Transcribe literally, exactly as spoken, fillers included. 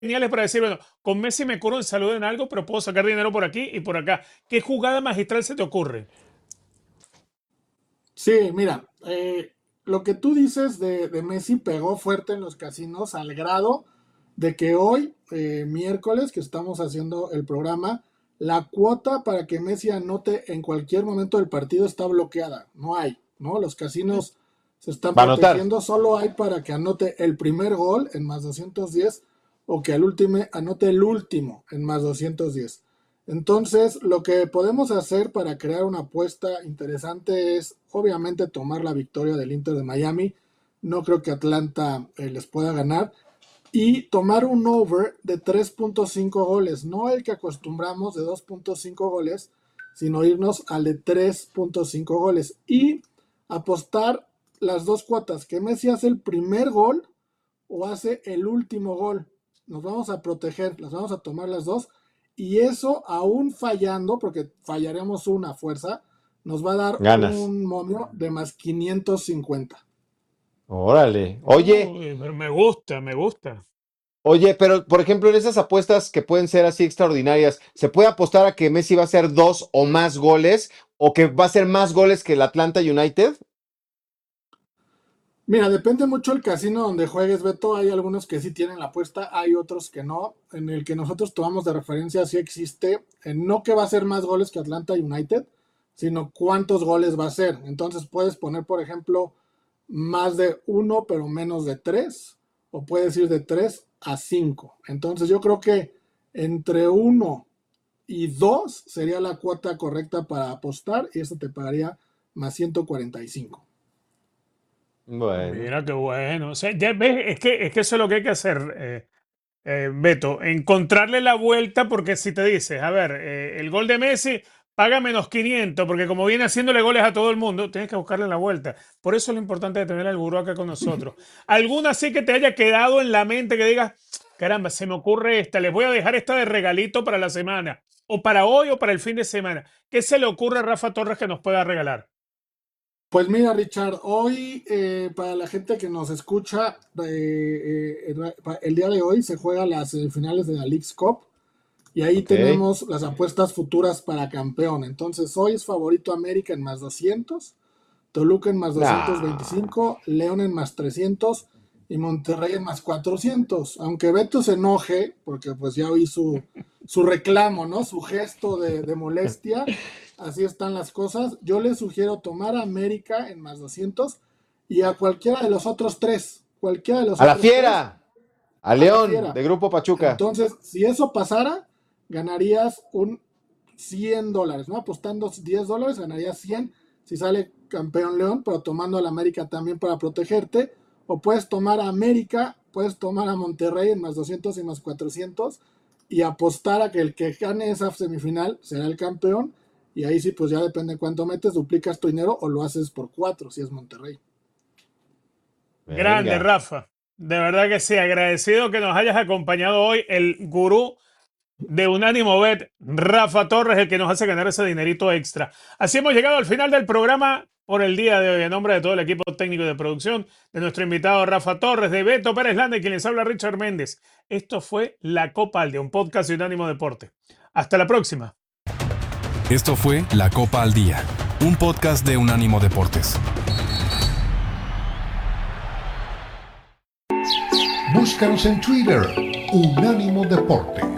geniales para decir, bueno, con Messi me curo en salud en algo, pero puedo sacar dinero por aquí y por acá. ¿Qué jugada magistral se te ocurre? Sí, mira, eh, lo que tú dices de, de Messi pegó fuerte en los casinos al grado de que hoy, eh, miércoles, que estamos haciendo el programa, la cuota para que Messi anote en cualquier momento del partido está bloqueada. No hay, ¿no? Los casinos se están Va a anotar. protegiendo, solo hay para que anote el primer gol en más doscientos diez o que al último anote el último en más doscientos diez. Entonces, lo que podemos hacer para crear una apuesta interesante es, obviamente, tomar la victoria del Inter de Miami. No creo que Atlanta eh, les pueda ganar. Y tomar un over de tres punto cinco goles. No el que acostumbramos de dos punto cinco goles, sino irnos al de tres punto cinco goles. Y apostar las dos cuotas. Que Messi hace el primer gol o hace el último gol. Nos vamos a proteger, las vamos a tomar las dos. Y eso, aún fallando, porque fallaremos una fuerza, nos va a dar Ganas. un momio de más quinientos cincuenta. Órale. Oye, Uy, pero me gusta, me gusta. oye, pero por ejemplo, en esas apuestas que pueden ser así extraordinarias, ¿se puede apostar a que Messi va a hacer dos o más goles o que va a hacer más goles que el Atlanta United? Mira, depende mucho el casino donde juegues, Beto. Hay algunos que sí tienen la apuesta, hay otros que no. En el que nosotros tomamos de referencia sí existe, eh, no que va a ser más goles que Atlanta United, sino cuántos goles va a ser. Entonces puedes poner, por ejemplo, más de uno, pero menos de tres, o puedes ir de tres a cinco. Entonces yo creo que entre uno y dos sería la cuota correcta para apostar y eso te pagaría más ciento cuarenta y cinco. Bueno. Mira qué bueno. O sea, ya ves, es que, es que eso es lo que hay que hacer, eh, eh, Beto, encontrarle la vuelta, porque si te dices, a ver, eh, el gol de Messi paga menos quinientos, porque como viene haciéndole goles a todo el mundo, tienes que buscarle la vuelta. Por eso es lo importante de tener al gurú acá con nosotros. ¿Alguna sí que te haya quedado en la mente que digas, caramba, se me ocurre esta, les voy a dejar esta de regalito para la semana, o para hoy o para el fin de semana? ¿Qué se le ocurre a Rafa Torres que nos pueda regalar? Pues mira, Richard, hoy eh, para la gente que nos escucha, eh, eh, el día de hoy se juegan las semifinales de la Leagues Cup y ahí Ok. tenemos las apuestas futuras para campeón. Entonces hoy es favorito América en más doscientos, Toluca en más doscientos Nah. veinticinco, León en más trescientos y Monterrey en más cuatrocientos. Aunque Beto se enoje, porque pues ya oí su, su reclamo, ¿no? Su gesto de, de molestia. Así están las cosas. Yo le sugiero tomar a América en más doscientos y a cualquiera de los otros tres. Cualquiera de los A la otros tres Fiera. A a la León, fiera. de Grupo Pachuca. Entonces, si eso pasara, ganarías un cien dólares, ¿no? Apostando diez dólares, ganarías cien si sale campeón León, pero tomando a la América también para protegerte. O puedes tomar a América, puedes tomar a Monterrey en más doscientos y más cuatrocientos y apostar a que el que gane esa semifinal será el campeón. Y ahí sí, pues ya depende cuánto metes, duplicas tu dinero o lo haces por cuatro si es Monterrey. Grande, Venga. Rafa. De verdad que sí, agradecido que nos hayas acompañado hoy, el gurú de Unánimo Bet, Rafa Torres, el que nos hace ganar ese dinerito extra. Así hemos llegado al final del programa por el día de hoy. En nombre de todo el equipo técnico de producción, de nuestro invitado Rafa Torres, de Beto Pérez Landa y quien les habla Richard Méndez. Esto fue La Copa al Día, un podcast de Unánimo Deporte. Hasta la próxima. Esto fue La Copa al Día, un podcast de Unánimo Deportes. Búscanos en Twitter, Unánimo Deportes.